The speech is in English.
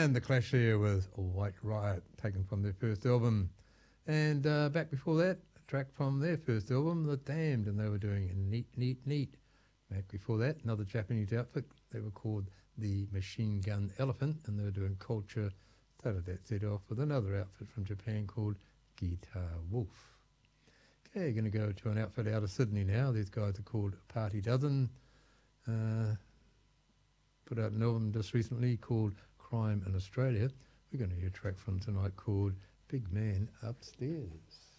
And The Clash there with White Riot, taken from their first album. And back before that, a track from their first album, The Damned, and they were doing Neat, Neat, Neat. Back before that, another Japanese outfit. They were called the Machine Gun Elephant, and they were doing Culture. Started that set off with another outfit from Japan called Guitar Wolf. Okay, going to go to an outfit out of Sydney now. These guys are called Party Dozen. Put out an album just recently called Crime in Australia. We're going to hear a track from tonight called Big Man Upstairs.